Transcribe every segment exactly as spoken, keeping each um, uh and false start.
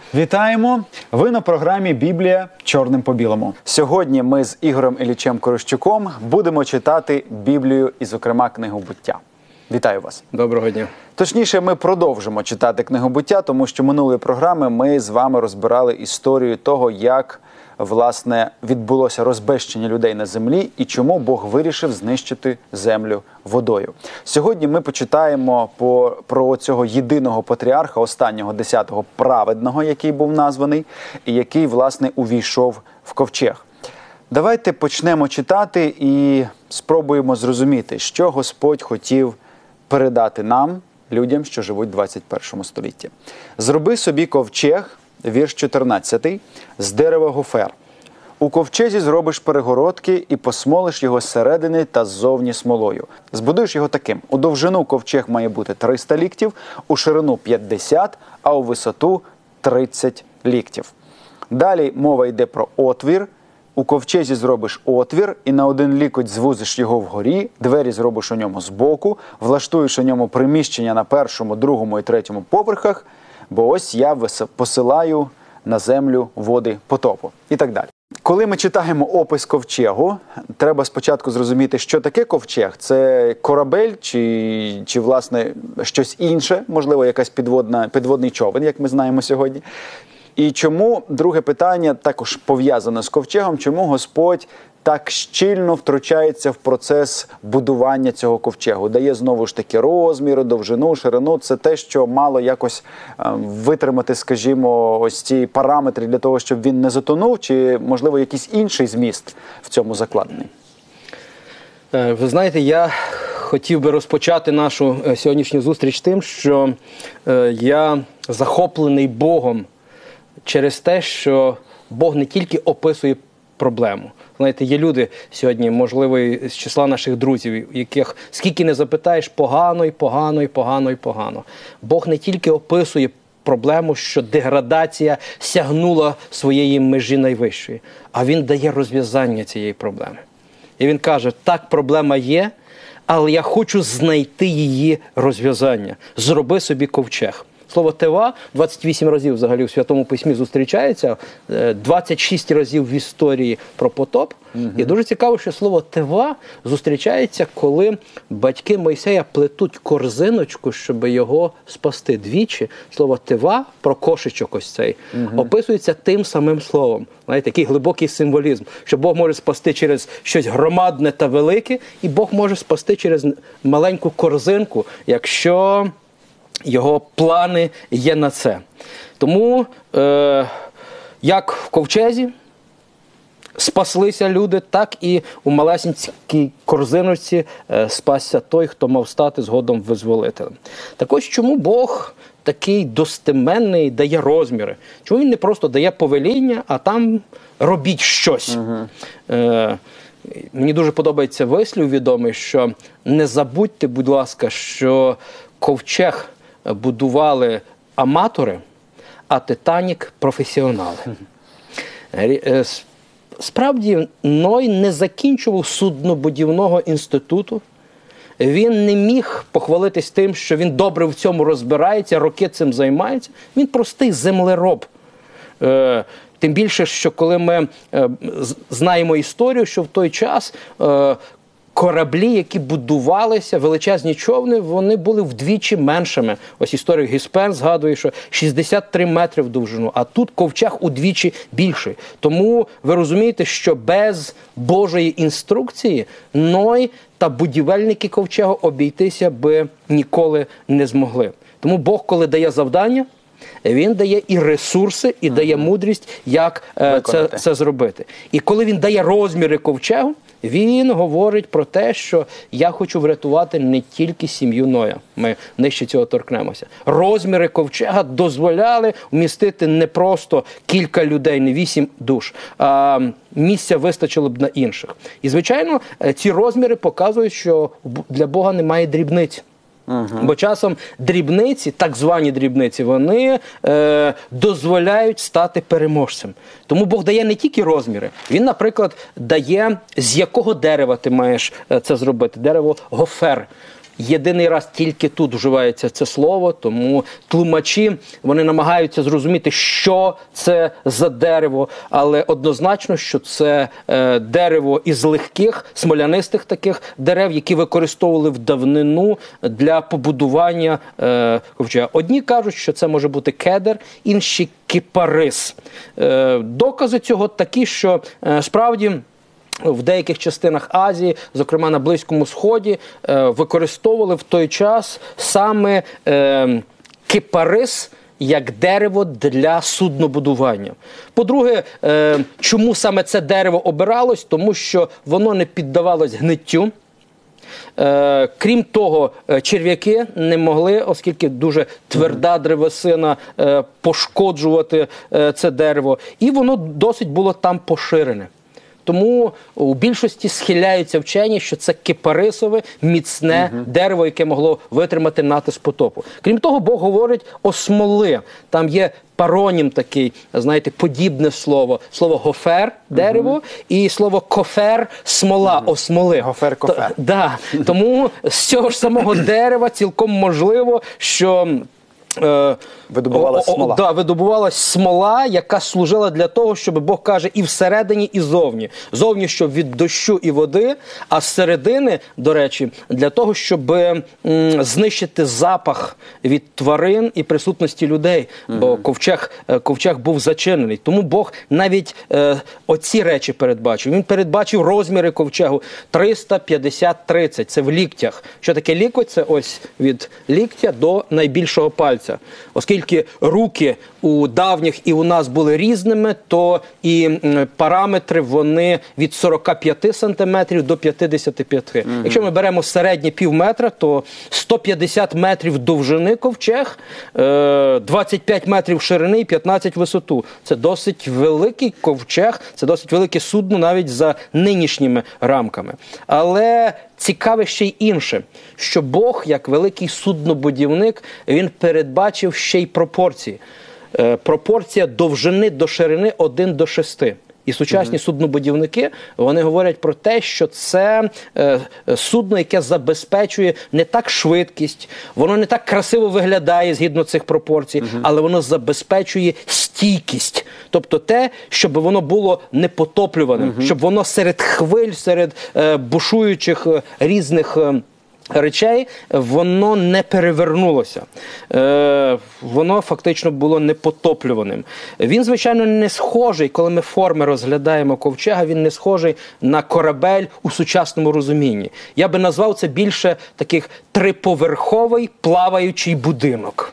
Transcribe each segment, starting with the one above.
Вітаємо! Ви на програмі «Біблія чорним по білому». Сьогодні ми з Ігорем Іллічем Корощуком будемо читати Біблію і, зокрема, книгу «Буття». Вітаю вас! Доброго дня! Точніше, ми продовжимо читати книгу «Буття», тому що минулої програми ми з вами розбирали історію того, як, власне, відбулося розбещення людей на землі і чому Бог вирішив знищити землю водою. Сьогодні ми почитаємо по, про цього єдиного патріарха, останнього десятого праведного, який був названий, і який, власне, увійшов в ковчег. Давайте почнемо читати і спробуємо зрозуміти, що Господь хотів передати нам, людям, що живуть в двадцять першому столітті. «Зроби собі ковчег», вірш чотирнадцятий, «з дерева гофер. У ковчезі зробиш перегородки і посмолиш його зсередини та ззовні смолою. Збудуєш його таким. У довжину ковчег має бути триста ліктів, у ширину п'ятдесят, а у висоту тридцять ліктів». Далі мова йде про отвір. У ковчезі зробиш отвір і на один лікоть звузиш його вгорі, двері зробиш у ньому збоку, влаштуєш у ньому приміщення на першому, другому і третьому поверхах, бо ось я посилаю на землю води потопу. І так далі. Коли ми читаємо опис ковчегу, треба спочатку зрозуміти, що таке ковчег. Це корабель чи, чи власне, щось інше, можливо, якась підводна, підводний човен, як ми знаємо сьогодні. І чому, друге питання, також пов'язане з ковчегом, чому Господь так щільно втручається в процес будування цього ковчегу? Дає знову ж таки розміри, довжину, ширину. Це те, що мало якось е, витримати, скажімо, ось ці параметри для того, щоб він не затонув, чи, можливо, якийсь інший зміст в цьому закладений? Ви знаєте, я хотів би розпочати нашу сьогоднішню зустріч тим, що е, я захоплений Богом через те, що Бог не тільки описує проблему. Знаєте, є люди сьогодні, можливо, з числа наших друзів, яких скільки не запитаєш, погано, і погано, і погано, і погано. Бог не тільки описує проблему, що деградація сягнула своєї межі найвищої, а Він дає розв'язання цієї проблеми. І Він каже, так, проблема є, але я хочу знайти її розв'язання. Зроби собі ковчег. Слово «тева» двадцять вісім разів взагалі в Святому Письмі зустрічається, двадцять шість разів в історії про потоп. Угу. І дуже цікаво, що слово «тева» зустрічається, коли батьки Мойсея плетуть корзиночку, щоб його спасти. Двічі слово «тева» про кошечок ось цей угу. описується тим самим словом. Знаєте, такий глибокий символізм, що Бог може спасти через щось громадне та велике, і Бог може спасти через маленьку корзинку, якщо Його плани є на це. Тому, е, як в ковчезі спаслися люди, так і у малесенькій корзиночці е, спасся той, хто мав стати згодом визволителем. Так ось чому Бог такий достеменний дає розміри? Чому Він не просто дає повеління, а там робіть щось? Угу. Е, мені дуже подобається вислів відомий, що не забудьте, будь ласка, що ковчег будували аматори, а «Титанік» – професіонали. Справді, Ной не закінчував суднобудівного інституту. Він не міг похвалитись тим, що він добре в цьому розбирається, роки цим займається. Він простий землероб. Тим більше, що коли ми знаємо історію, що в той час кораблі, які будувалися, величезні човни, вони були вдвічі меншими. Ось історик Гіспен згадує, що шістдесят три метри в довжину, а тут ковчег удвічі більший. Тому ви розумієте, що без Божої інструкції Ной та будівельники ковчегу обійтися би ніколи не змогли. Тому Бог, коли дає завдання, Він дає і ресурси, і mm-hmm. дає мудрість, як е, це, це зробити. І коли Він дає розміри ковчегу, Він говорить про те, що я хочу врятувати не тільки сім'ю Ноя. Ми нижче цього торкнемося. Розміри ковчега дозволяли вмістити не просто кілька людей, не вісім душ, а місця вистачило б на інших. І, звичайно, ці розміри показують, що для Бога немає дрібниць. Угу. Бо часом дрібниці, так звані дрібниці, вони е, дозволяють стати переможцем. Тому Бог дає не тільки розміри. Він, наприклад, дає, з якого дерева ти маєш це зробити. Дерево гофер. єдиний раз тільки тут вживається це слово, тому тлумачі, вони намагаються зрозуміти, що це за дерево, але однозначно, що це е, дерево із легких, смолянистих таких дерев, які використовували в давнину для побудування е, ковчега. Одні кажуть, що це може бути кедр, інші кипарис. Е, докази цього такі, що е, справді в деяких частинах Азії, зокрема на Близькому Сході, е, використовували в той час саме е, кипарис як дерево для суднобудування. По-друге, е, чому саме це дерево обиралось? Тому що воно не піддавалось гниттю. Е, крім того, черв'яки не могли, оскільки дуже тверда древесина, е, пошкоджувати е, це дерево. І воно досить було там поширене. Тому у більшості схиляються вчені, що це кипарисове, міцне угу. дерево, яке могло витримати натиск потопу. Крім того, Бог говорить о смоли. Там є паронім такий, знаєте, подібне слово. Слово гофер – дерево, угу. і слово кофер – смола, угу. о смоли. Гофер-кофер. Да. Тому з цього ж самого дерева цілком можливо, що... Видобувалась смола. Да, видобувалась смола, яка служила для того, щоб Бог каже, і всередині, і зовні. Зовні, щоб від дощу і води, а зсередини, до речі, для того, щоб м, знищити запах від тварин і присутності людей. Угу. Бо ковчег, ковчег був зачинений. Тому Бог навіть е, оці речі передбачив. Він передбачив розміри ковчегу триста п'ятдесят тридцять. Це в ліктях. Що таке лікоть? Це ось від ліктя до найбільшого пальця. Оскільки руки у давніх і у нас були різними, то і параметри вони від сорока п'яти сантиметрів до п'ятдесяти п'яти. Mm-hmm. Якщо ми беремо середнє пів метра, то сто п'ятдесят метрів довжини ковчег, двадцять п'ять метрів ширини і п'ятнадцять висоту. Це досить великий ковчег, це досить велике судно навіть за нинішніми рамками. Але цікаве ще й інше, що Бог, як великий суднобудівник, він передбачив ще й пропорції. Е, пропорція довжини до ширини один до шести. І сучасні mm-hmm. суднобудівники, вони говорять про те, що це е, судно, яке забезпечує не так швидкість, воно не так красиво виглядає згідно цих пропорцій, mm-hmm. але воно забезпечує стійкість. Тобто те, щоб воно було непотоплюваним, mm-hmm. щоб воно серед хвиль, серед е, бушуючих е, різних е, речей, воно не перевернулося. Е, воно фактично було непотоплюваним. Він, звичайно, не схожий, коли ми форми розглядаємо ковчега, він не схожий на корабель у сучасному розумінні. Я би назвав це більше таких триповерховий плаваючий будинок.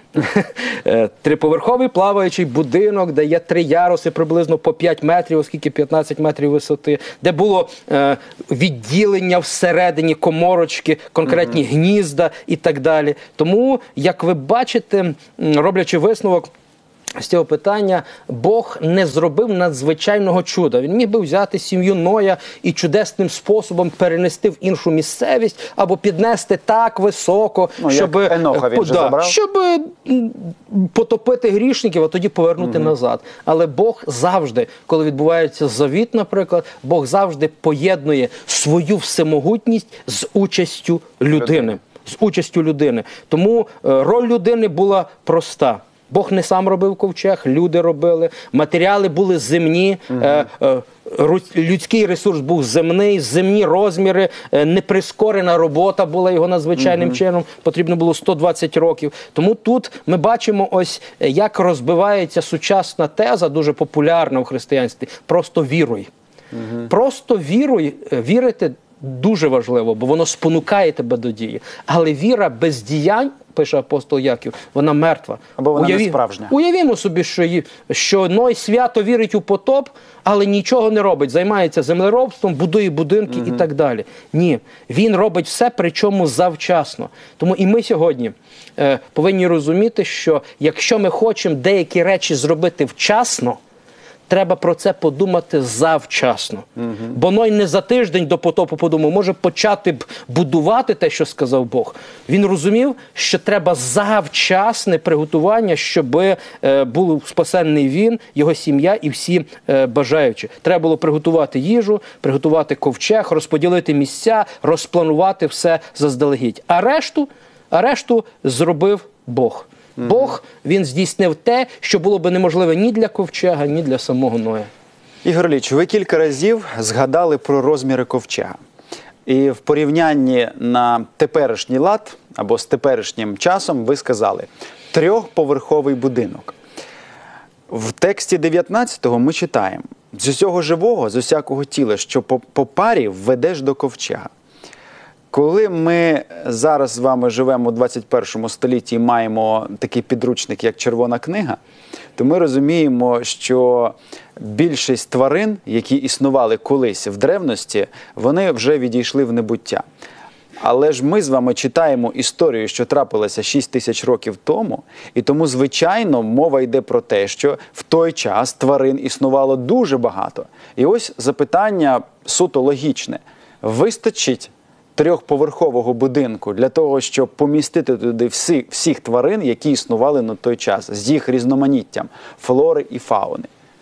Триповерховий плаваючий будинок, де є три яруси приблизно по п'ять метрів, оскільки п'ятнадцять метрів висоти, де було е, відділення всередині коморочки, конкретні mm-hmm. гнізда і так далі. Тому, як ви бачите, роблячи висновок з цього питання, Бог не зробив надзвичайного чуда. Він міг би взяти сім'ю Ноя і чудесним способом перенести в іншу місцевість або піднести так високо, ну, щоб, Еноха він же да, забрав. щоб потопити грішників, а тоді повернути угу. назад. Але Бог завжди, коли відбувається завіт, наприклад, Бог завжди поєднує свою всемогутність з участю людини. З участю людини. Тому роль людини була проста. Бог не сам робив ковчег, люди робили, матеріали були земні, угу. е, е, людський ресурс був земний, земні розміри, е, неприскорена робота була його надзвичайним угу. чином, потрібно було сто двадцять років. Тому тут ми бачимо ось, як розбивається сучасна теза, дуже популярна в християнстві, просто віруй. Угу. Просто віруй, вірити дуже важливо, бо воно спонукає тебе до дії. Але віра без діянь, пише апостол Яків, вона мертва. Або вона Уяві... не справжня. Уявімо собі, що, ї... що Ной свято вірить у потоп, але нічого не робить. Займається землеробством, будує будинки угу. і так далі. Ні. Він робить все, причому завчасно. Тому і ми сьогодні е, повинні розуміти, що якщо ми хочемо деякі речі зробити вчасно, треба про це подумати завчасно. Угу. Бо Ной не за тиждень до потопу подумав, може почати б будувати те, що сказав Бог. Він розумів, що треба завчасне приготування, щоб е, був спасенний він, його сім'я і всі е, бажаючі. Треба було приготувати їжу, приготувати ковчег, розподілити місця, розпланувати все заздалегідь. А решту, а решту зробив Бог. Mm-hmm. Бог, він здійснив те, що було б неможливе ні для ковчега, ні для самого Ноя. Ігор Ілліч, ви кілька разів згадали про розміри ковчега. І в порівнянні на теперішній лад, або з теперішнім часом, ви сказали трьохповерховий будинок. В тексті дев'ятнадцятого ми читаємо: «З усього живого, з усякого тіла, що по, по парі введеш до ковчега». Коли ми зараз з вами живемо у двадцять першому столітті і маємо такий підручник, як Червона книга, то ми розуміємо, що більшість тварин, які існували колись в древності, вони вже відійшли в небуття. Але ж ми з вами читаємо історію, що трапилася шість тисяч років тому, і тому, звичайно, мова йде про те, що в той час тварин існувало дуже багато. І ось запитання суто логічне. Вистачить трьохповерхового будинку для того, щоб помістити туди всі, всіх тварин, які існували на той час, з їх різноманіттям флори і фауни?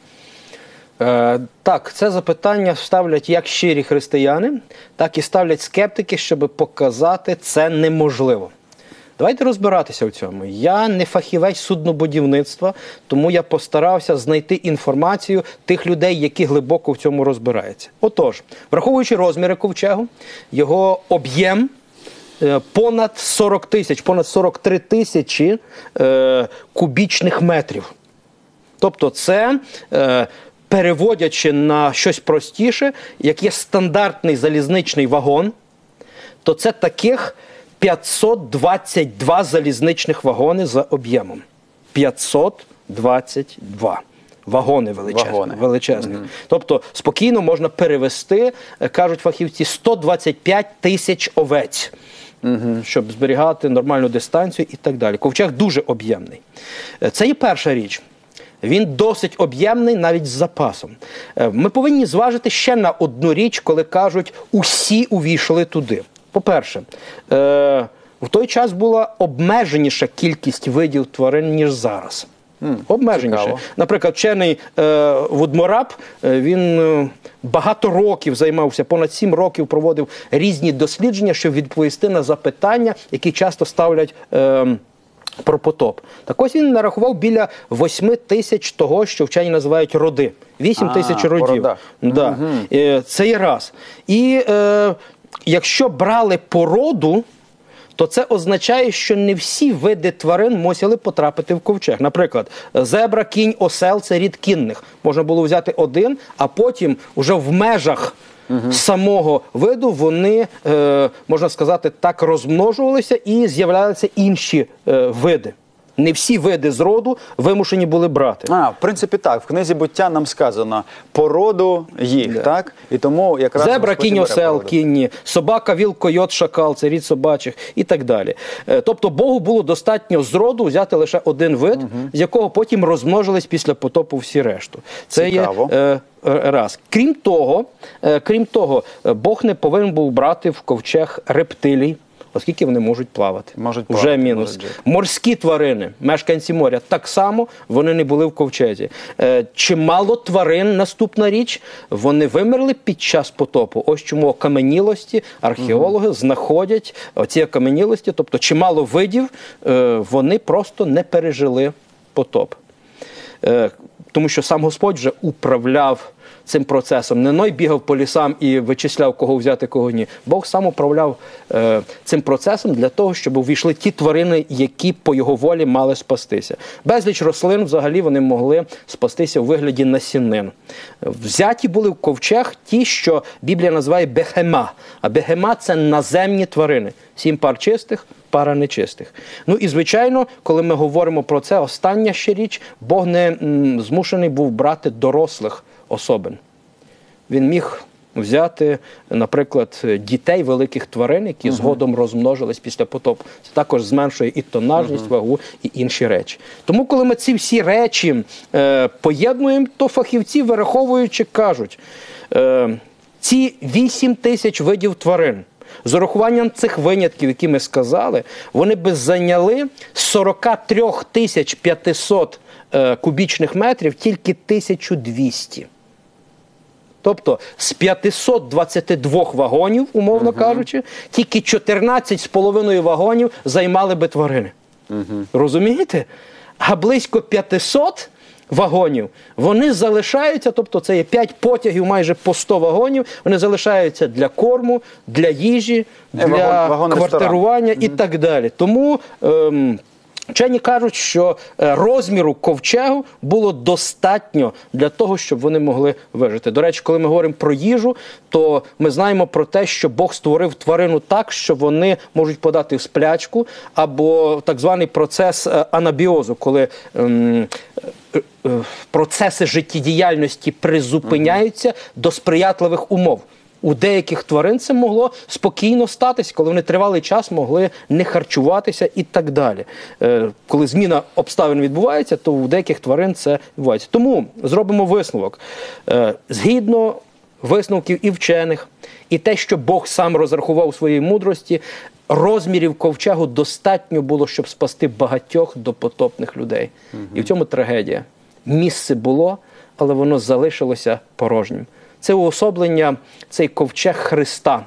Е, так, це запитання ставлять як щирі християни, так і ставлять скептики, щоб показати, це неможливо. Давайте розбиратися в цьому. Я не фахівець суднобудівництва, тому я постарався знайти інформацію тих людей, які глибоко в цьому розбираються. Отож, враховуючи розміри ковчегу, його об'єм понад сорок тисяч, понад сорок три тисячі е, кубічних метрів. Тобто це, е, переводячи на щось простіше, як є стандартний залізничний вагон, то це таких п'ятсот двадцять два залізничних вагони за об'ємом. п'ятсот двадцять два вагони величезні. Вагони. величезних. Угу. Тобто спокійно можна перевести, кажуть фахівці, сто двадцять п'ять тисяч овець, угу. щоб зберігати нормальну дистанцію і так далі. Ковчег дуже об'ємний. Це є перша річ. Він досить об'ємний навіть з запасом. Ми повинні зважити ще на одну річ, коли кажуть, усі увійшли туди. По-перше, е, в той час була обмеженіша кількість видів тварин, ніж зараз. Mm, обмеженіше. Цікаво. Наприклад, вчений е, Вудмораб, е, він е, багато років займався, понад сім років проводив різні дослідження, щоб відповісти на запитання, які часто ставлять е, про потоп. Так ось він нарахував біля восьми тисяч того, що вчені називають роди. Вісім тисяч родів. Да. Угу. Е, це є раз. І е, якщо брали породу, то це означає, що не всі види тварин мусили потрапити в ковчег. Наприклад, зебра, кінь, осел – це рід кінних. Можна було взяти один, а потім вже в межах угу. самого виду вони, е, можна сказати, так розмножувалися і з'являлися інші е, види. Не всі види з роду вимушені були брати. А, в принципі, так. В книзі «Буття» нам сказано породу їх, да. так? І тому якраз зебра, кінь, осел, кінні, собака, віл, койот, шакал, це рід собачих і так далі. Тобто Богу було достатньо з роду взяти лише один вид, угу. з якого потім розмножились після потопу всі решту. Це Цікаво. є е, раз. Крім того, е, крім того, Бог не повинен був брати в ковчег рептилій, оскільки вони можуть плавати. Можуть плавати. Вже мінус. Можуть Морські тварини, мешканці моря, так само вони не були в ковчезі. Е, чимало тварин, наступна річ, вони вимерли під час потопу. Ось чому окаменілості археологи угу. знаходять оці окаменілості, тобто чимало видів, е, вони просто не пережили потоп. Е, тому що сам Господь вже управляв цим процесом. Не Ной бігав по лісам і вичисляв, кого взяти, кого ні. Бог сам управляв е, цим процесом для того, щоб увійшли ті тварини, які по його волі мали спастися. Безліч рослин взагалі вони могли спастися у вигляді насінин. Взяті були в ковчег ті, що Біблія називає бехема. А бехема – це наземні тварини. Сім пар чистих, пара нечистих. Ну і, звичайно, коли ми говоримо про це, остання ще річ, Бог не м, змушений був брати дорослих особин. Він міг взяти, наприклад, дітей великих тварин, які угу. згодом розмножились після потопу. Це також зменшує і тонажність, угу. вагу, і інші речі. Тому, коли ми ці всі речі е, поєднуємо, то фахівці, вираховуючи, кажуть, е, ці вісім тисяч видів тварин, з урахуванням цих винятків, які ми сказали, вони би зайняли сорок три тисячі п'ятсот е, кубічних метрів тільки тисячу двісті. Тобто з п'ятисот двадцяти двох вагонів, умовно uh-huh. кажучи, тільки чотирнадцять з половиною вагонів займали би тварини. Uh-huh. Розумієте? А близько п'ятисот вагонів, вони залишаються, тобто це є п'ять потягів майже по сто вагонів, вони залишаються для корму, для їжі, для вагон, вагон квартирування uh-huh. і так далі. Тому ем, вчені кажуть, що розміру ковчегу було достатньо для того, щоб вони могли вижити. До речі, коли ми говоримо про їжу, то ми знаємо про те, що Бог створив тварину так, що вони можуть подати в сплячку, або так званий процес анабіозу, коли ем, процеси життєдіяльності призупиняються mm-hmm. до сприятливих умов. У деяких тварин це могло спокійно статись, коли вони тривалий час могли не харчуватися і так далі. Е, коли зміна обставин відбувається, то у деяких тварин це відбувається. Тому зробимо висновок. Е, згідно висновків і вчених, і те, що Бог сам розрахував у своїй мудрості, розмірів ковчегу достатньо було, щоб спасти багатьох допотопних людей. Угу. І в цьому трагедія. Місце було, але воно залишилося порожнім. Це уособлення, цей ковчег Христа,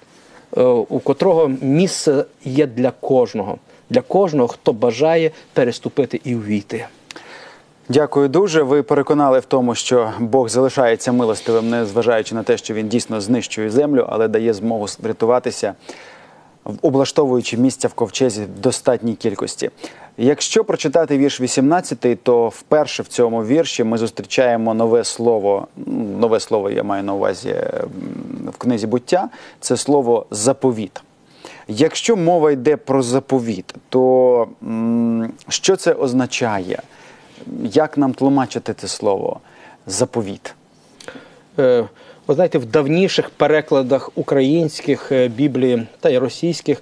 у котрого місце є для кожного. Для кожного, хто бажає переступити і увійти. Дякую дуже. Ви переконали в тому, що Бог залишається милостивим, незважаючи на те, що Він дійсно знищує землю, але дає змогу врятуватися, облаштовуючи місця в ковчезі в достатній кількості. Якщо прочитати вірш вісімнадцятий, то вперше в цьому вірші ми зустрічаємо нове слово, нове слово я маю на увазі в книзі «Буття», це слово «заповіт». Якщо мова йде про заповіт, то що це означає? Як нам тлумачити це слово «заповіт»? Ви знаєте, в давніших перекладах українських Біблії та й російських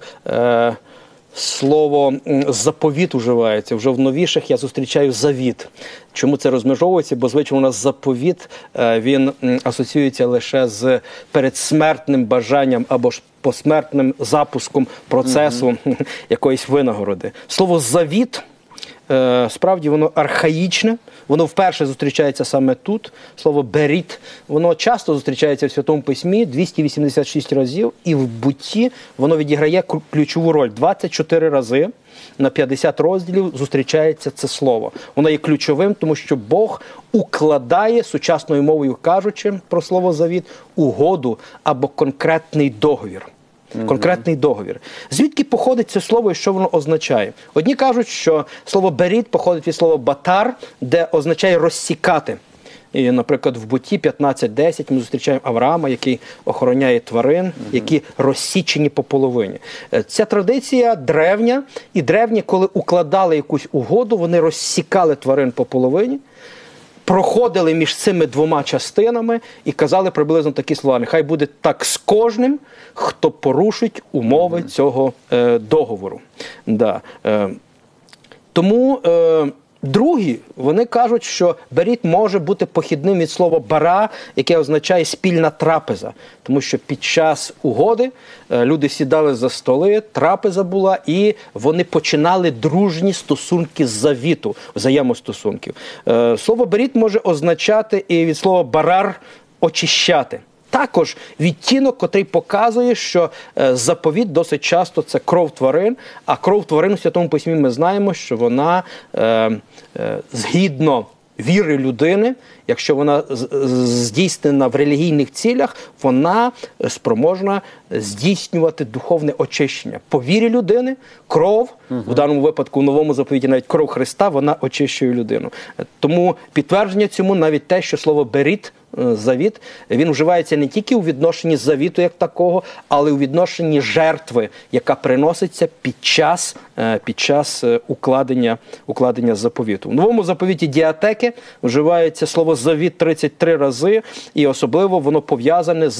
слово «заповіт» уживається. Вже в новіших я зустрічаю «завіт». Чому це розмежовується? Бо, звичайно, у нас заповіт, він асоціюється лише з передсмертним бажанням або ж посмертним запуском процесу mm-hmm. якоїсь винагороди. Слово «завіт» справді воно архаїчне, воно вперше зустрічається саме тут. Слово «беріт», воно часто зустрічається в Святому Письмі двісті вісімдесят шість разів, і в Бутті воно відіграє ключову роль. двадцять чотири рази на п'ятдесят розділів зустрічається це слово. Воно є ключовим, тому що Бог укладає, сучасною мовою кажучи про слово «завіт», угоду або конкретний договір. Конкретний договір. Звідки походить це слово і що воно означає? Одні кажуть, що слово «беріт» походить від слова «батар», де означає «розсікати». І, наприклад, в Бутті п'ятнадцять десять ми зустрічаємо Авраама, який охороняє тварин, які розсічені по половині. Ця традиція древня, і древні, коли укладали якусь угоду, вони розсікали тварин по половині, проходили між цими двома частинами і казали приблизно такі слова: «Нехай буде так з кожним, хто порушить умови mm-hmm. цього е, договору». Да. Е, тому е, другі, вони кажуть, що «беріт» може бути похідним від слова «бара», яке означає «спільна трапеза». Тому що під час угоди е, люди сідали за столи, трапеза була, і вони починали дружні стосунки з завіту, взаємостосунків. Е, слово «беріт» може означати і від слова «барар» – «очищати». Також відтінок, котрий показує, що е, заповіт досить часто це кров тварин, а кров тварин у Святому Письмі ми знаємо, що вона е, е, згідно віри людини, якщо вона здійснена в релігійних цілях, вона спроможна здійснювати духовне очищення. По вірі людини кров, угу. в даному випадку в новому заповіті навіть кров Христа, вона очищує людину. Тому підтвердження цьому навіть те, що слово «беріт», завіт, він вживається не тільки у відношенні завіту як такого, але у відношенні жертви, яка приноситься під час, під час укладення, укладення заповіту. В новому заповіті діатеки вживається слово «завіт» тридцять три рази, і особливо воно пов'язане з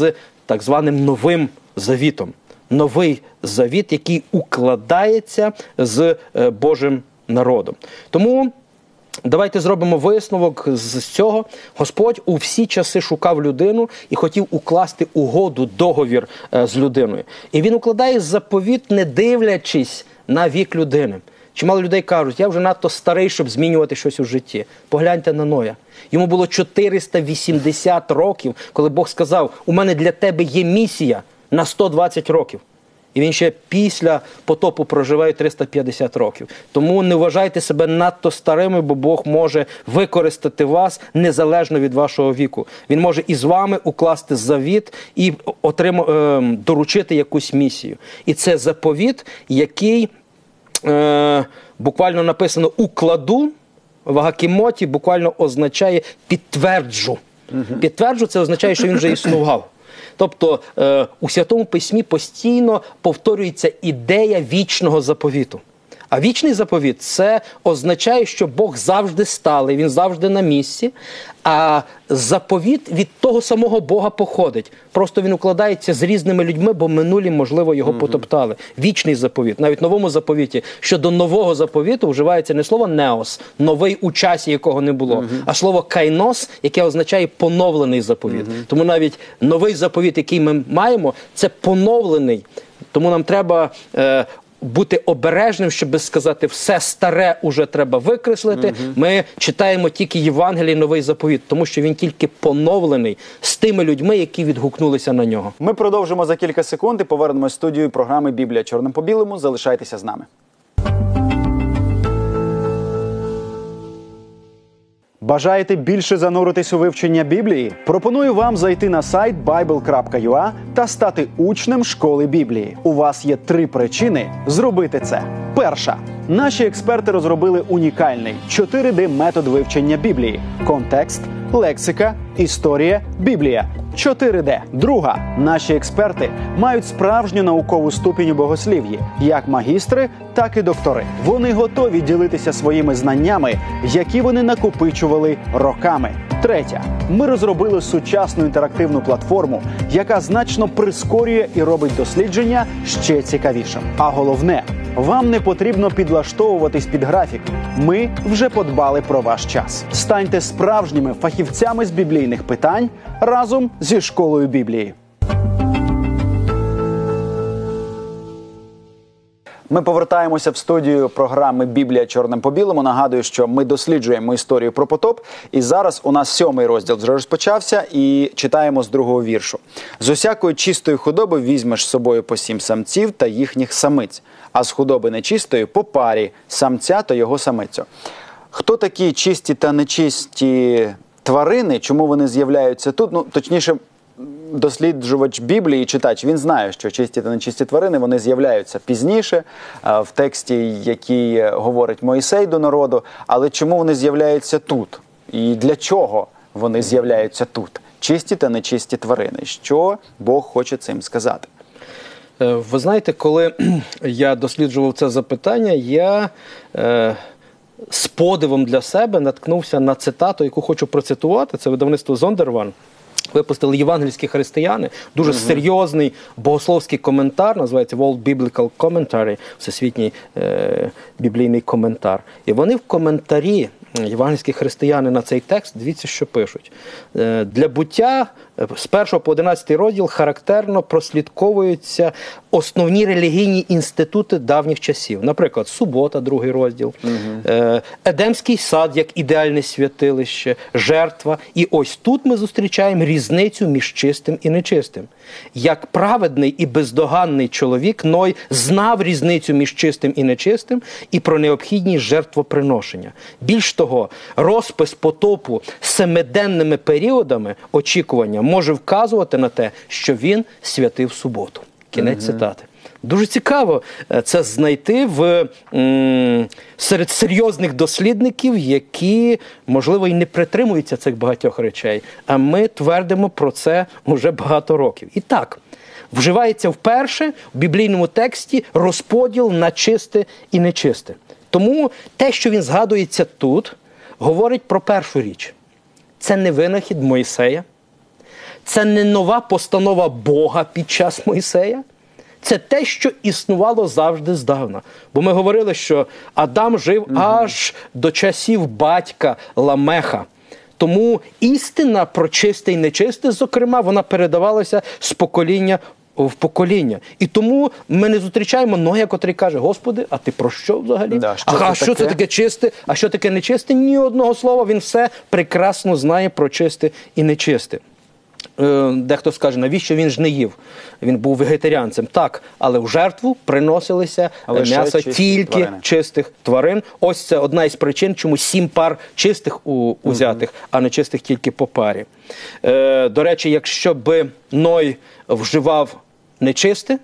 так званим новим завітом. Новий завіт, який укладається з Божим народом. Тому давайте зробимо висновок з цього. Господь у всі часи шукав людину і хотів укласти угоду, договір з людиною. І він укладає заповіт, не дивлячись на вік людини. Чимало людей кажуть, я вже надто старий, щоб змінювати щось у житті. Погляньте на Ноя. Йому було чотириста вісімдесят років, коли Бог сказав, у мене для тебе є місія на сто двадцять років. І він ще після потопу проживає триста п'ятдесят років. Тому не вважайте себе надто старими, бо Бог може використати вас незалежно від вашого віку. Він може із вами укласти завіт і отрим... е, доручити якусь місію. І це заповіт, який е, буквально написано «укладу», в Гакімоті буквально означає «підтверджу». Угу. «Підтверджу» – це означає, що він вже існував. Тобто е, у Святому Письмі постійно повторюється ідея вічного заповіту. А вічний заповіт – це означає, що Бог завжди сталий, він завжди на місці, а заповіт від того самого Бога походить. Просто він укладається з різними людьми, бо минулі, можливо, його потоптали. Вічний заповіт. Навіть в новому заповіті, щодо нового заповіту вживається не слово «неос», новий у часі, якого не було, uh-huh. а слово «кайнос», яке означає «поновлений заповіт». Uh-huh. Тому навіть новий заповіт, який ми маємо, це поновлений. Тому нам треба е, бути обережним, щоб сказати, все старе уже треба викреслити. Угу. Ми читаємо тільки Євангеліє, новий заповіт, тому що він тільки поновлений з тими людьми, які відгукнулися на нього. Ми продовжимо за кілька секунд і повернемось в студію програми «Біблія чорним по білому». Залишайтеся з нами. Бажаєте більше зануритись у вивчення Біблії? Пропоную вам зайти на сайт байбл крапка ю а та стати учнем школи Біблії. У вас є три причини зробити це. Перша. Наші експерти розробили унікальний чотири де метод вивчення Біблії. Контекст, лексика, історія, Біблія. чотири де. Друга. Наші експерти мають справжню наукову ступінь у богослів'ї, як магістри, так і доктори. Вони готові ділитися своїми знаннями, які вони накопичували роками. Третя. Ми розробили сучасну інтерактивну платформу, яка значно прискорює і робить дослідження ще цікавішим. А головне, вам не потрібно підлаштовуватись під графік. Ми вже подбали про ваш час. Станьте справжніми фахівцями з біблійних питань разом зі школою Біблії. Ми повертаємося в студію програми «Біблія чорним по білому». Нагадую, що ми досліджуємо історію про потоп. І зараз у нас сьомий розділ вже розпочався і читаємо з другого віршу. «З усякої чистої худоби візьмеш з собою по сім самців та їхніх самиць, а з худоби нечистої по парі самця та його самицю». Хто такі чисті та нечисті тварини, чому вони з'являються тут? Ну, точніше, досліджувач Біблії, читач, він знає, що чисті та нечисті тварини, вони з'являються пізніше, в тексті, який говорить Мойсей до народу, але чому вони з'являються тут? І для чого вони з'являються тут? Чисті та нечисті тварини. Що Бог хоче цим сказати? Ви знаєте, коли я досліджував це запитання, я е, з подивом для себе наткнувся на цитату, яку хочу процитувати. Це видавництво Зондерван. Випустили євангельські християни, дуже uh-huh. серйозний богословський коментар, називається World Biblical Commentary, всесвітній е, біблійний коментар. І вони в коментарі, євангельські християни, на цей текст, дивіться, що пишуть. Е, для буття з першого по одинадцятий розділ характерно прослідковуються основні релігійні інститути давніх часів. Наприклад, субота, другий розділ, uh-huh. Едемський сад як ідеальне святилище, жертва. І ось тут ми зустрічаємо різницю між чистим і нечистим. Як праведний і бездоганний чоловік, Ной знав різницю між чистим і нечистим і про необхідність жертвоприношення. Більш того, розпис потопу семиденними періодами очікування може вказувати на те, що він святив суботу. Кінець uh-huh. цитати. Дуже цікаво це знайти в, м, серед серйозних дослідників, які, можливо, і не притримуються цих багатьох речей, а ми твердимо про це вже багато років. І так, вживається вперше в біблійному тексті розподіл на чисте і нечисте. Тому те, що він згадується тут, говорить про першу річ. Це не винахід Мойсея, це не нова постанова Бога під час Мойсея. Це те, що існувало завжди здавна. Бо ми говорили, що Адам жив угу. аж до часів батька Ламеха. Тому істина про чисте і нечисте, зокрема, вона передавалася з покоління в покоління. І тому ми не зустрічаємо Ноя, котрий каже: Господи, а ти про що взагалі? Да, що а це а що таке? це таке чисте, а що таке нечисте? Ні одного слова, він все прекрасно знає про чисте і нечисте. Дехто скаже, навіщо він ж не їв? Він був вегетаріанцем. Так, але в жертву приносилися Лише м'ясо чисті тільки тварини. чистих тварин. Ось це одна із причин, чому сім пар чистих у, узятих, mm-hmm. а не чистих тільки по парі. Е, до речі, якщо би Ной вживав нечисте,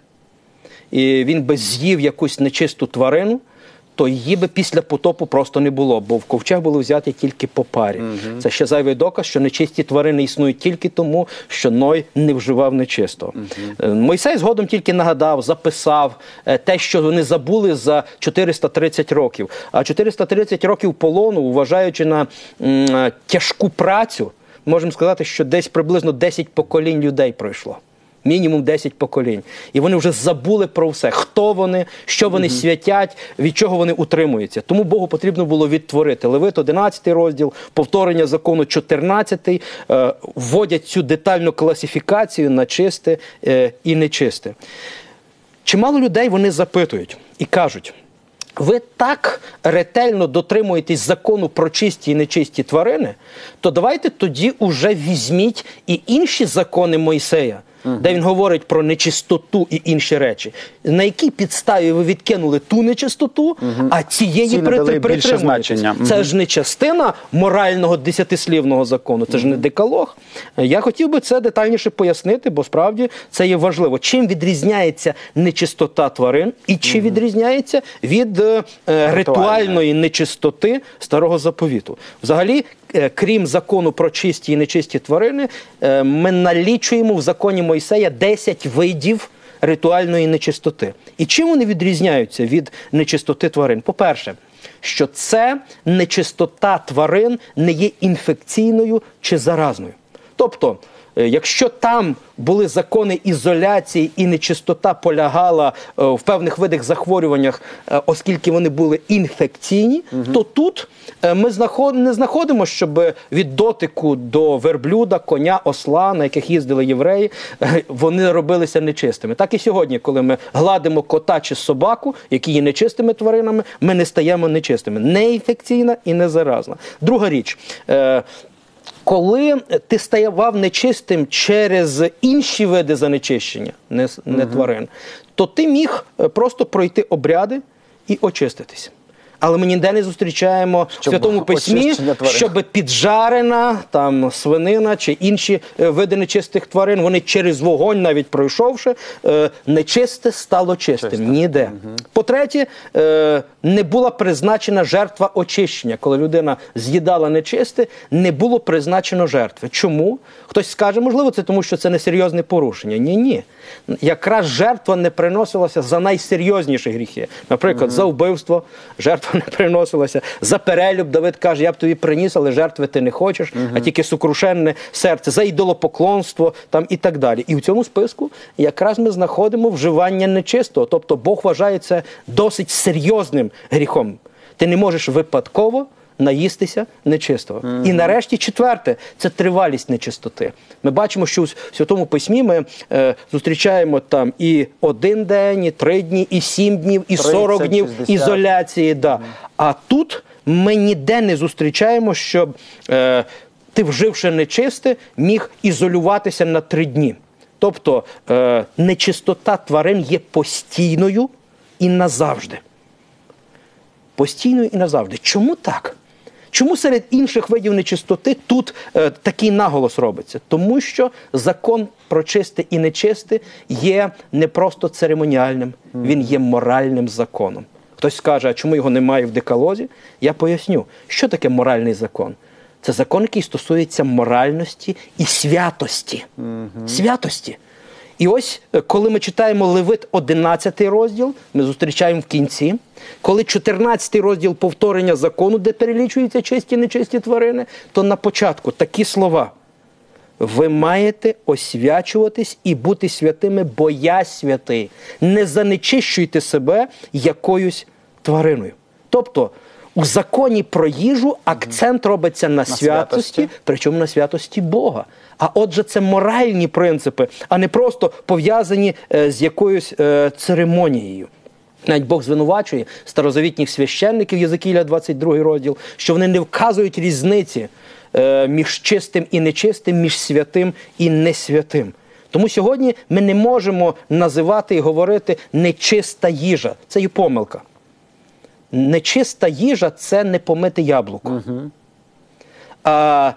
і він би з'їв якусь нечисту тварину, то її би після потопу просто не було, бо в ковчег були взяті тільки по парі. Угу. Це ще зайвий доказ, що нечисті тварини існують тільки тому, що Ной не вживав нечистого. Угу. Мойсей згодом тільки нагадав, записав те, що вони забули за чотириста тридцять років. А чотириста тридцять років полону, вважаючи на м, тяжку працю, можемо сказати, що десь приблизно десять поколінь людей пройшло. Мінімум десять поколінь. І вони вже забули про все. Хто вони, що вони mm-hmm. святять, від чого вони утримуються. Тому Богу потрібно було відтворити. Левит одинадцятий розділ, повторення закону чотирнадцятий, е, вводять цю детальну класифікацію на чисте е, і нечисте. Чимало людей вони запитують і кажуть: ви так ретельно дотримуєтесь закону про чисті і нечисті тварини, то давайте тоді уже візьміть і інші закони Мойсея, Uh-huh. де він говорить про нечистоту і інші речі. На якій підставі ви відкинули ту нечистоту, uh-huh. а цієї притримуєтесь? Uh-huh. Це ж не частина морального десятислівного закону, це uh-huh. ж не декалог. Я хотів би це детальніше пояснити, бо справді це є важливо. Чим відрізняється нечистота тварин і чи uh-huh. відрізняється від е, ритуальної нечистоти Старого Заповіту? Взагалі, крім закону про чисті і нечисті тварини, ми налічуємо в законі Мойсея десять видів ритуальної нечистоти. І чим вони відрізняються від нечистоти тварин? По-перше, що це нечистота тварин не є інфекційною чи заразною. Тобто, якщо там були закони ізоляції і нечистота полягала в певних видах захворюваннях, оскільки вони були інфекційні, угу. то тут ми не знаходимо, щоб від дотику до верблюда, коня, осла, на яких їздили євреї, вони робилися нечистими. Так і сьогодні, коли ми гладимо кота чи собаку, які є нечистими тваринами, ми не стаємо нечистими. Не інфекційна і не заразна. Друга річ – коли ти ставав нечистим через інші види занечищення, не, не угу. тварин, то ти міг просто пройти обряди і очиститись. Але ми ніде не зустрічаємо в Святому Письмі, щоб піджарена там, свинина чи інші види нечистих тварин, вони через вогонь, навіть пройшовши, нечисте стало чистим. Чисто. Ніде. Угу. По-третє, не була призначена жертва очищення. Коли людина з'їдала нечисте, не було призначено жертви. Чому? Хтось скаже, можливо, це тому, що це несерйозне порушення. Ні-ні. Якраз жертва не приносилася за найсерйозніші гріхи. Наприклад, угу. за вбивство жертва не приносилася. За перелюб Давид каже: я б тобі приніс, але жертви ти не хочеш, угу. а тільки сокрушенне серце. За ідолопоклонство там, і так далі. І в цьому списку якраз ми знаходимо вживання нечистого. Тобто Бог вважає це досить серйозним гріхом. Ти не можеш випадково наїстися нечистого. Mm-hmm. І нарешті четверте – це тривалість нечистоти. Ми бачимо, що в Святому Письмі ми е, зустрічаємо там і один день, і три дні, і сім днів, і сорок днів ізоляції. Да. Mm-hmm. А тут ми ніде не зустрічаємо, щоб е, ти, вживши нечисте, міг ізолюватися на три дні. Тобто е, нечистота тварин є постійною і назавжди. Постійною і назавжди. Чому так? Чому серед інших видів нечистоти тут е, такий наголос робиться? Тому що закон про чисте і нечисте є не просто церемоніальним, mm. він є моральним законом. Хтось скаже, а чому його немає в декалозі? Я поясню, що таке моральний закон. Це закон, який стосується моральності і святості. Mm-hmm. Святості. І ось, коли ми читаємо Левит одинадцятий розділ, ми зустрічаємо в кінці, коли чотирнадцятий розділ повторення закону, де перелічуються чисті і нечисті тварини, то на початку такі слова. ви маєте освячуватись і бути святими, бо я святий. Не занечищуйте себе якоюсь твариною. Тобто, у законі про їжу акцент робиться на, на святості, святості, причому на святості Бога. А отже, це моральні принципи, а не просто пов'язані е, з якоюсь е, церемонією. Навіть Бог звинувачує старозавітніх священників, Єзекіля, двадцять другий розділ, що вони не вказують різниці е, між чистим і нечистим, між святим і несвятим. Тому сьогодні ми не можемо називати і говорити нечиста їжа. Це є помилка. Нечиста їжа – це не помите яблуко. Угу. А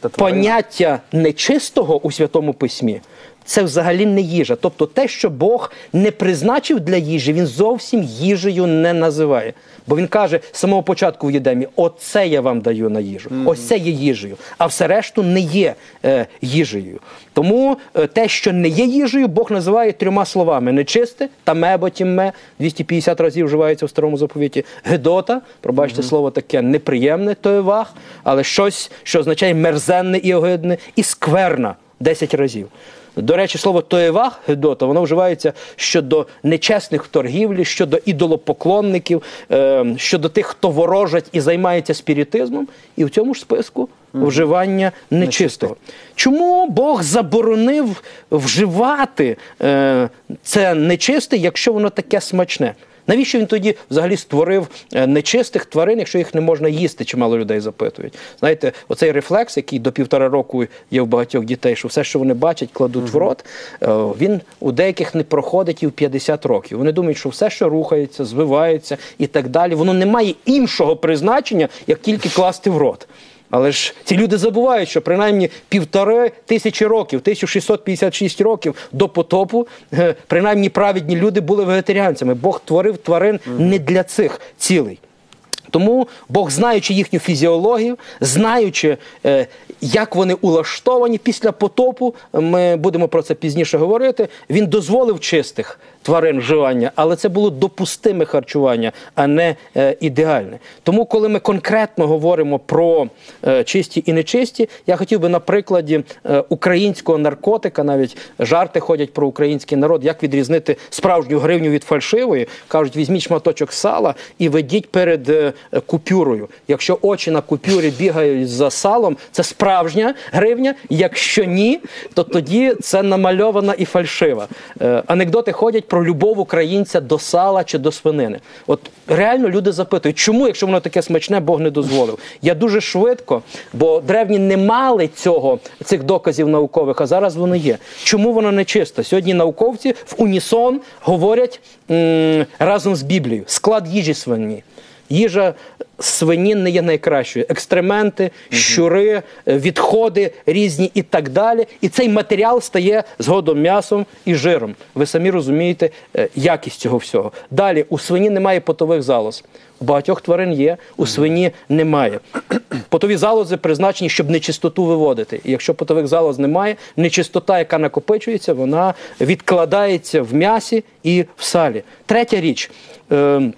поняття нечистого у Святому Письмі – це взагалі не їжа. Тобто те, що Бог не призначив для їжі, Він зовсім їжею не називає. Бо Він каже з самого початку в Єдемі: оце я вам даю на їжу, mm-hmm. ось це є їжею, а все решту не є е, їжею. Тому е, те, що не є їжею, Бог називає трьома словами: нечисте, тамебо, тімме, двісті п'ятдесят разів вживається в Старому заповіті, гедота, пробачте mm-hmm. слово таке неприємне, тоєвах, але щось, що означає мерзенне і огидне, і скверна, десять разів. До речі, слово «тоєвах», «гедота», воно вживається щодо нечесних в торгівлі, щодо ідолопоклонників, е, щодо тих, хто ворожать і займається спіритизмом, і в цьому ж списку вживання нечистого. Чому Бог заборонив вживати е, це нечисте, якщо воно таке смачне? Навіщо Він тоді взагалі створив нечистих тварин, якщо їх не можна їсти, чимало людей запитують? Знаєте, оцей рефлекс, який до півтора року є в багатьох дітей, що все, що вони бачать, кладуть в рот, він у деяких не проходить і в п'ятдесят років. Вони думають, що все, що рухається, звивається і так далі, воно не має іншого призначення, як тільки класти в рот. Але ж ці люди забувають, що принаймні півтори тисячі років, тисяча шістсот п'ятдесят шість років до потопу, принаймні праведні люди були вегетаріанцями. Бог творив тварин не для цих цілей. Тому Бог, знаючи їхню фізіологію, знаючи, е, як вони улаштовані після потопу, ми будемо про це пізніше говорити, Він дозволив чистих тварин вживання, але це було допустиме харчування, а не е, ідеальне. Тому, коли ми конкретно говоримо про е, чисті і нечисті, я хотів би на прикладі е, українського наркотика, навіть жарти ходять про український народ, як відрізнити справжню гривню від фальшивої. Кажуть, візьміть шматочок сала і ведіть перед е, купюрою. Якщо очі на купюрі бігають за салом, це справжня гривня, якщо ні, то тоді це намальована і фальшива. Е, анекдоти ходять про любов українця до сала чи до свинини. От реально люди запитують, чому, якщо воно таке смачне, Бог не дозволив? Я дуже швидко, бо древні не мали цього, цих доказів наукових, а зараз воно є. Чому воно не чисто? Сьогодні науковці в унісон говорять м- разом з Біблією. Склад їжі свині. Їжа свинін не є найкращою. Екстременти, щури, відходи різні і так далі. І цей матеріал стає згодом м'ясом і жиром. Ви самі розумієте якість цього всього. Далі, у свині немає потових залоз. У багатьох тварин є, у свині немає. Потові залози призначені, щоб нечистоту виводити. І якщо потових залоз немає, нечистота, яка накопичується, вона відкладається в м'ясі і в салі. Третя річ. Е-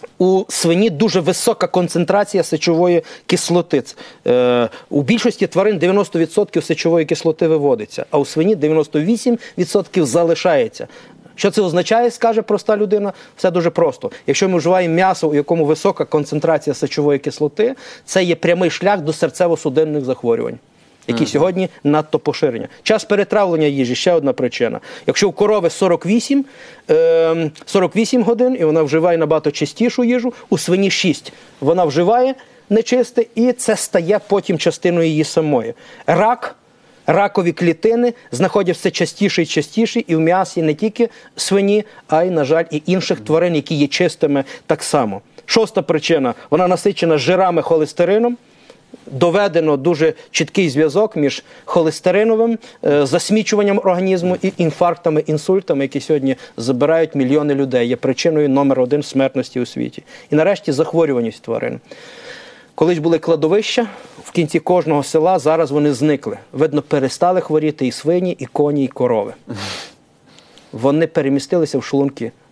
У свині дуже висока концентрація сечової кислоти. Е, у більшості тварин дев'яносто відсотків сечової кислоти виводиться, а у свині дев'яносто вісім відсотків залишається. Що це означає, скаже проста людина? Все дуже просто. Якщо ми вживаємо м'ясо, у якому висока концентрація сечової кислоти, це є прямий шлях до серцево-судинних захворювань, які mm-hmm. сьогодні надто поширені. Час перетравлення їжі – ще одна причина. Якщо у корови сорок вісім, е, сорок вісім годин, і вона вживає набагато чистішу їжу, у свині шість. Вона вживає нечисте, і це стає потім частиною її самої. Рак, ракові клітини знаходять все частіше і частіше, і в м'ясі не тільки свині, а й, на жаль, і інших тварин, які є чистими так само. Шоста причина – вона насичена жирами, холестерином. Доведено дуже чіткий зв'язок між холестериновим е, засмічуванням організму і інфарктами, інсультами, які сьогодні забирають мільйони людей, є причиною номер один смертності у світі. І нарешті захворюваність тварин. Колись були кладовища в кінці кожного села, зараз вони зникли. Видно, перестали хворіти і свині, і коні, і корови. Вони перемістилися в шлунки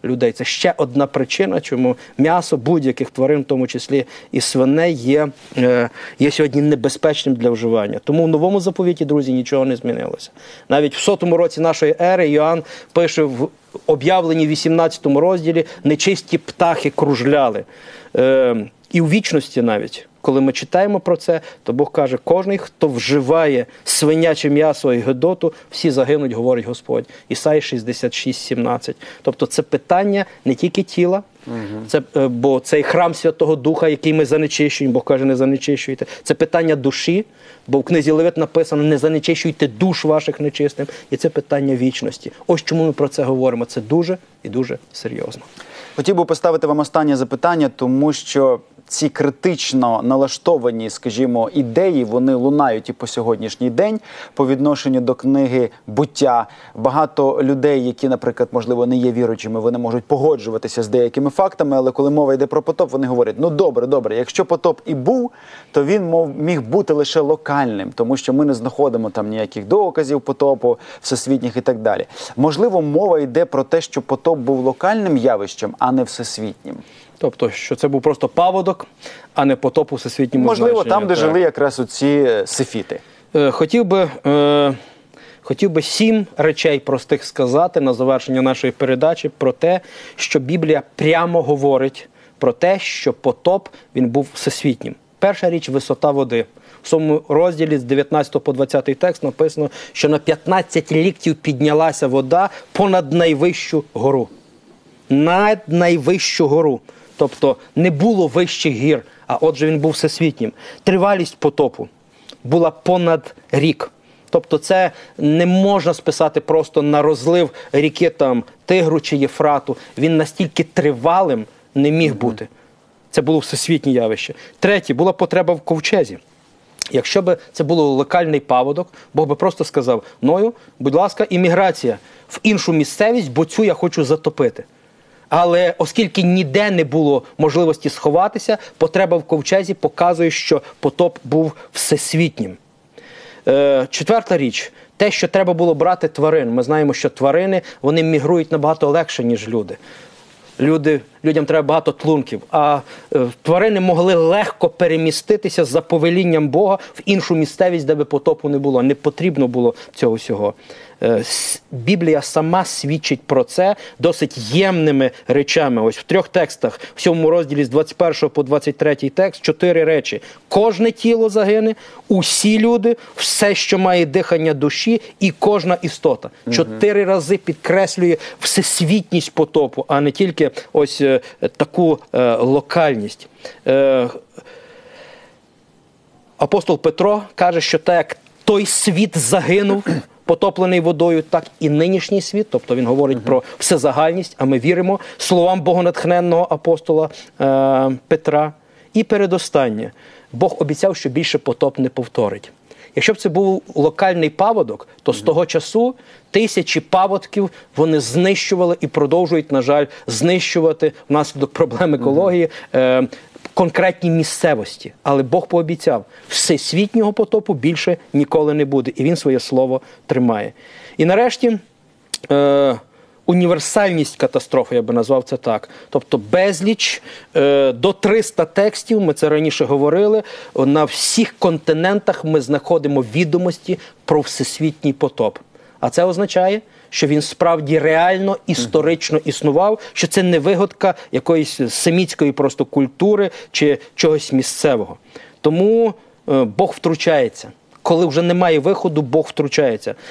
людей. Це ще одна причина, чому м'ясо будь-яких тварин, в тому числі і свиней, є, є сьогодні небезпечним для вживання. Тому в Новому заповіті, друзі, нічого не змінилося. Навіть в сотому році нашої ери Йоанн пише в об'явленні вісімнадцятому розділі: нечисті птахи кружляли. Е, і у вічності навіть, коли ми читаємо про це, то Бог каже: кожний, хто вживає свиняче м'ясо і гидоту, всі загинуть, говорить Господь. Ісаї шістдесят шість сімнадцять. Тобто це питання не тільки тіла, угу. це, бо цей храм Святого Духа, який ми занечищуємо, Бог каже: не занечищуйте. Це питання душі, бо в книзі Левит написано: не занечищуйте душ ваших нечистим. І це питання вічності. Ось чому ми про це говоримо. Це дуже і дуже серйозно. Хотів би поставити вам останнє запитання, тому що ці критично налаштовані, скажімо, ідеї, вони лунають і по сьогоднішній день по відношенню до книги «Буття». Багато людей, які, наприклад, можливо, не є віруючими, вони можуть погоджуватися з деякими фактами, але коли мова йде про потоп, вони говорять: ну добре, добре, якщо потоп і був, то він мов, міг бути лише локальним, тому що ми не знаходимо там ніяких доказів потопу, всесвітніх і так далі. Можливо, мова йде про те, що потоп був локальним явищем, а не всесвітнім. Тобто, що це був просто паводок, а не потоп у всесвітньому значенні. Можливо, там, де так жили якраз оці сифіти. Е, хотів би, е, хотів би сім речей простих сказати на завершення нашої передачі про те, що Біблія прямо говорить про те, що потоп, він був всесвітнім. Перша річ – висота води. В своєму розділі з дев'ятнадцятого по двадцятий текст написано, що на п'ятнадцять ліктів піднялася вода понад найвищу гору. Над найвищу гору. Тобто не було вищих гір, а отже він був всесвітнім. Тривалість потопу була понад рік. Тобто це не можна списати просто на розлив ріки там Тигру чи Єфрату. Він настільки тривалим не міг бути. Це було всесвітнє явище. Третє, була потреба в ковчезі. Якщо б це було локальний паводок, Бог би просто сказав: Ною, будь ласка, імміграція в іншу місцевість, бо цю я хочу затопити. Але оскільки ніде не було можливості сховатися, потреба в ковчезі показує, що потоп був всесвітнім. Е, четверта річ. Те, що треба було брати тварин. Ми знаємо, що тварини, вони мігрують набагато легше, ніж люди. Люди, людям треба багато тлунків, а е, тварини могли легко переміститися за повелінням Бога в іншу місцевість, де би потопу не було. Не потрібно було цього всього. Е, Біблія сама свідчить про це досить ємними речами. Ось в трьох текстах, в сьомому розділі з двадцять першого по двадцять третій текст, чотири речі. Кожне тіло загине, усі люди, все, що має дихання душі, і кожна істота. Угу. Чотири рази підкреслює всесвітність потопу, а не тільки ось е, таку е, локальність. Е, апостол Петро каже, що так як той світ загинув, потоплений водою, так і нинішній світ, тобто він говорить uh-huh. про всезагальність, а ми віримо словам богонатхненного апостола е, Петра. І передостаннє. Бог обіцяв, що більше потоп не повторить. Якщо б це був локальний паводок, то з того часу тисячі паводків вони знищували і продовжують, на жаль, знищувати внаслідок проблем екології е, конкретні місцевості. Але Бог пообіцяв, всесвітнього потопу більше ніколи не буде. І він своє слово тримає. І нарешті е, універсальність катастрофи, я би назвав це так. Тобто безліч, е, до триста текстів, ми це раніше говорили, на всіх континентах ми знаходимо відомості про всесвітній потоп. А це означає, що він справді реально, історично існував, що це не вигадка якоїсь семітської просто культури чи чогось місцевого. Тому е, Бог втручається. Коли вже немає виходу, Бог втручається.